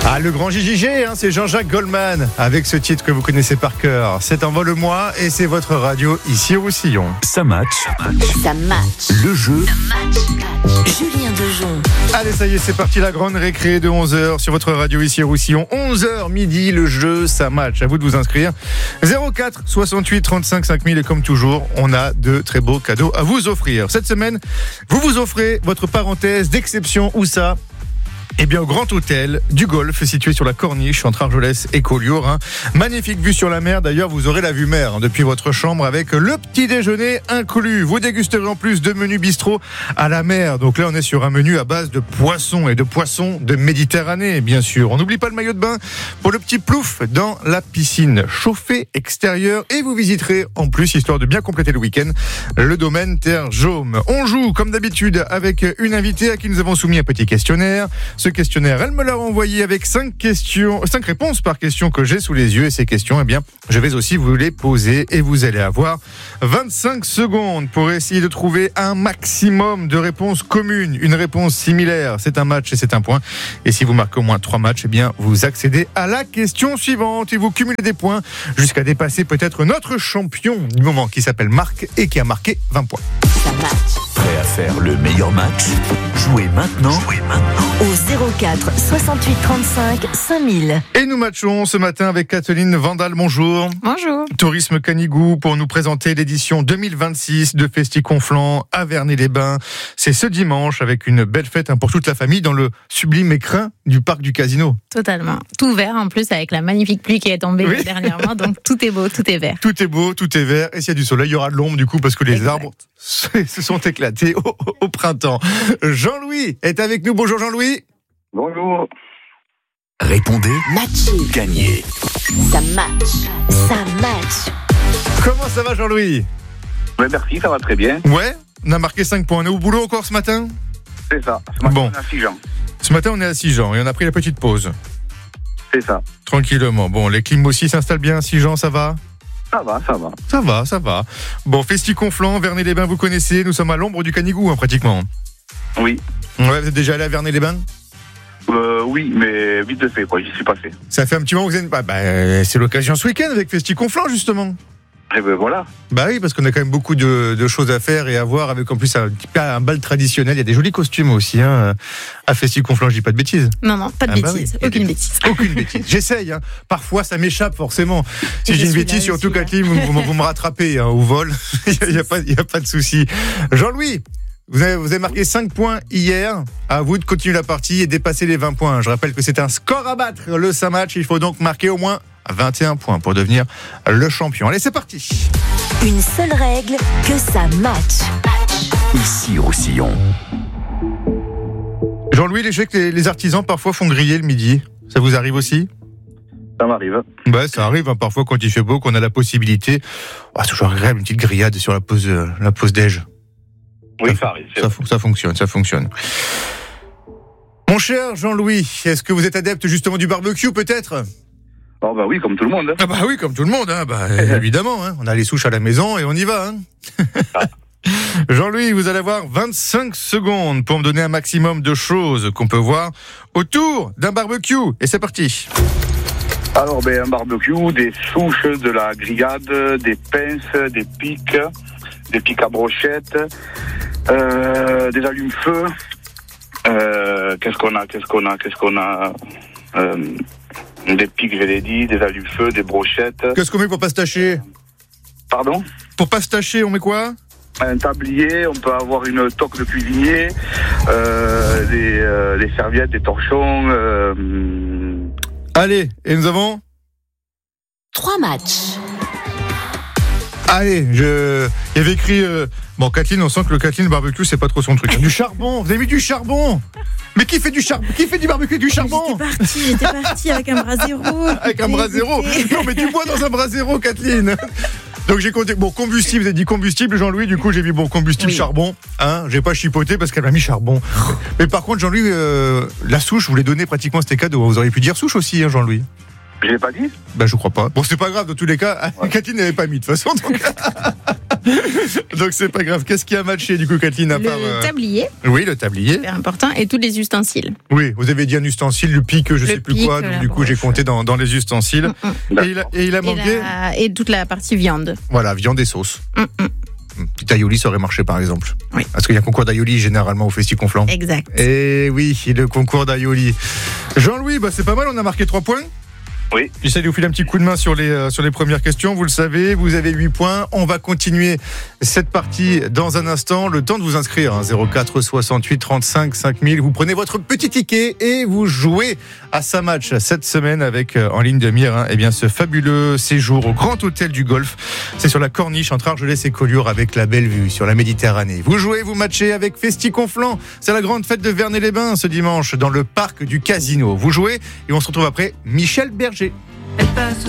Ah, le grand JJG, c'est Jean-Jacques Goldman avec ce titre que vous connaissez par cœur. C'est Envole-moi et c'est votre radio ici au Roussillon. Ça match. Ça match. Le jeu. Julien Dejon. Allez, ça y est, c'est parti, la grande récré de 11h sur votre radio ici au Roussillon. 11h midi, le jeu, ça match. À vous de vous inscrire. 04 68 35 5000 et comme toujours, on a de très beaux cadeaux à vous offrir. Cette semaine, vous vous offrez votre parenthèse d'exception. Où ça ? Eh bien, au Grand Hôtel du Golfe, situé sur la Corniche, entre Argelès et Collioure. Magnifique vue sur la mer. D'ailleurs, vous aurez la vue mer depuis votre chambre avec le petit déjeuner inclus. Vous dégusterez en plus de menus bistrot à la mer. Donc là, on est sur un menu à base de poissons et de poissons de Méditerranée, bien sûr. On n'oublie pas le maillot de bain pour le petit plouf dans la piscine chauffée extérieure. Et vous visiterez en plus, histoire de bien compléter le week-end, le domaine Terre Jaume. On joue, comme d'habitude, avec une invitée à qui nous avons soumis un petit questionnaire. Ce questionnaire, elle me l'a envoyé avec 5 réponses par question que j'ai sous les yeux. Et ces questions, eh bien, je vais aussi vous les poser et vous allez avoir 25 secondes pour essayer de trouver un maximum de réponses communes. Une réponse similaire, c'est un match et c'est un point. Et si vous marquez au moins 3 matchs, eh bien, vous accédez à la question suivante et vous cumulez des points jusqu'à dépasser peut-être notre champion du moment qui s'appelle Marc et qui a marqué 20 points. Ça match. Prêt à faire le meilleur match? Jouez maintenant. Au 04 68 35 5000. Et nous matchons ce matin avec Kathleen Vandal. Bonjour. Bonjour. Tourisme Canigou pour nous présenter l'édition 2026 de Festi-Conflans à Vernet-les-Bains. C'est ce dimanche avec une belle fête pour toute la famille dans le sublime écrin du parc du Casino. Totalement. Tout vert en plus avec la magnifique pluie qui est tombée Oui. dernièrement. Donc tout est beau, tout est vert. Tout est beau, tout est vert. Et s'il y a du soleil, il y aura de l'ombre du coup parce que les Exact. arbres se sont éclatés au printemps. Jean-Louis est avec nous. Bonjour Jean-Louis. Bonjour. Répondez. Matché. Gagnez. Ça match. Ça match. Comment ça va Jean-Louis ? Ouais, merci, ça va très bien. Ouais, on a marqué 5 points. On est au boulot encore ce matin ? C'est ça. Ce matin, Bon. on a 6 gens. Ce matin, on est à Sigean et on a pris la petite pause. C'est ça. Tranquillement. Bon, les clims aussi s'installent bien à Sigean, ça va ? Ça va, ça va. Ça va. Bon, Festi-Conflans, Vernet-les-Bains, vous connaissez, nous sommes à l'ombre du Canigou, pratiquement. Oui. Ouais, vous êtes déjà allé à Vernet-les-Bains ? Oui, mais vite de fait, quoi. J'y suis passé. Ça fait un petit moment que vous êtes... c'est l'occasion ce week-end avec Festi-Conflans, justement. Et ben voilà. Bah oui, parce qu'on a quand même beaucoup de choses à faire et à voir, avec en plus un bal traditionnel. Il y a des jolis costumes aussi, à Festi-Conflans, je dis pas de bêtises. Non, pas de Bah bêtises. oui. Aucune bêtise. Aucune bêtise. J'essaye, Parfois, ça m'échappe, forcément. Si Je j'ai une suis bêtise, là, surtout, je suis là. Kathleen, vous me rattrapez, au vol. Il y a pas de souci. Jean-Louis, vous avez marqué 5 points hier. À vous de continuer la partie et dépasser les 20 points. Je rappelle que c'est un score à battre, le ça match. Il faut donc marquer au moins 21 points pour devenir le champion. Allez, c'est parti. Une seule règle, que ça match. Ici au Roussillon. Jean-Louis, je sais que les artisans parfois font griller le midi. Ça vous arrive aussi ? Ça m'arrive. Ouais, ça arrive parfois quand il fait beau, qu'on a la possibilité. C'est toujours agréable, une petite grillade sur la pause déj. Oui, ça arrive. Ça fonctionne. Mon cher Jean-Louis, est-ce que vous êtes adepte justement du barbecue peut-être ? Oh, bah oui, comme tout le monde. Ah bah oui, comme tout le monde, évidemment. On a les souches à la maison et on y va. Jean-Louis, vous allez avoir 25 secondes pour me donner un maximum de choses qu'on peut voir autour d'un barbecue. Et c'est parti. Alors, un barbecue, des souches, de la grillade, des pinces, des pics à brochette, des allumes-feu. Qu'est-ce qu'on a des pics, je l'ai dit, des allumes-feu, des brochettes. Qu'est-ce qu'on met pour pas se tâcher ? Pardon ? Pour pas se tâcher, on met quoi ? Un tablier, on peut avoir une toque de cuisinier, des serviettes, des torchons. Allez, et nous avons 3 matchs. Allez, il y avait écrit... Kathleen, on sent que le barbecue, c'est pas trop son truc. Du charbon, vous avez mis du charbon. Mais qui fait du barbecue avec du charbon ? J'étais partie avec un brasero. Avec un brasero. Non, mais du bois dans un brasero, Kathleen. Donc j'ai compté, combustible, vous avez dit combustible, Jean-Louis, du coup j'ai mis combustible, Oui. charbon, j'ai pas chipoté parce qu'elle m'a mis charbon. Mais par contre, Jean-Louis, la souche, vous les donnez pratiquement, c'était cadeau. Vous auriez pu dire souche aussi, Jean-Louis. Je l'ai pas dit ? Je crois pas. Bon, c'est pas grave, dans tous les cas, ouais. Kathleen n'avait pas mis, de toute façon. Donc... Donc c'est pas grave. Qu'est-ce qui a matché du coup, Kathleen, à part Le tablier, Oui, le tablier. super important, et tous les ustensiles. Oui, vous avez dit un ustensile, le pic, je sais plus pic, quoi. Donc, la du coup, j'ai broche. compté dans les ustensiles. Et il a manqué. Et toute la partie viande. Voilà, viande et sauce. Mm, mm. Petit aioli, ça aurait marché par exemple. Oui. Parce qu'il y a un concours d'aioli généralement au Festi-Conflans. Exact. Et oui, le concours d'aioli. Jean-Louis, c'est pas mal, on a marqué 3 points. Oui. J'essaie de vous filer un petit coup de main sur les premières questions. Vous le savez, vous avez 8 points. On va continuer cette partie dans un instant. Le temps de vous inscrire, 04 68 35 5000. Vous prenez votre petit ticket et vous jouez à sa match cette semaine avec en ligne de mire ce fabuleux séjour au Grand Hôtel du Golfe. C'est sur la Corniche entre Argelès et Collioure avec la belle vue sur la Méditerranée. Vous jouez, vous matchez avec Festi-Conflans. C'est la grande fête de Vernay-les-Bains ce dimanche dans le parc du Casino. Vous jouez et on se retrouve après Michel Berger.